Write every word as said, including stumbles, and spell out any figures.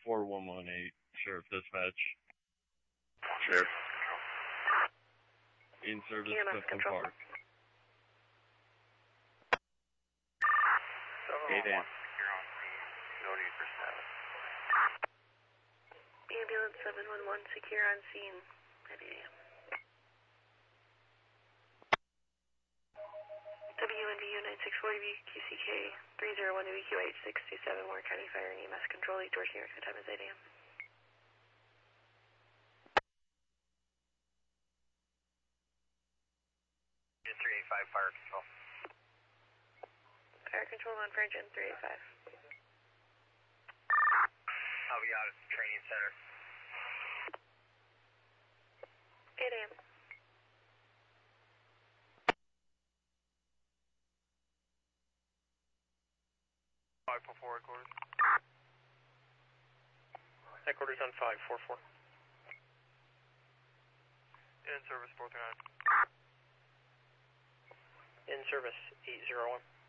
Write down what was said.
four one one eight, Sheriff Dispatch. Sheriff. In service, E M S Clifton control. Park. eight A M. Ambulance seven one one, secure on scene at eight A M. W N V U nine six four V Q C K three zero one W Q H six two seven, Warren County Fire and E M S Control, East Dorset, New York. The time is eight A M. three eight five, Fire Control. Fire Control on for engine three eight five. I'll be out at the training center. eight A M. five four four headquarters. Headquarters on five four four. In service four three nine. In service eight zero one.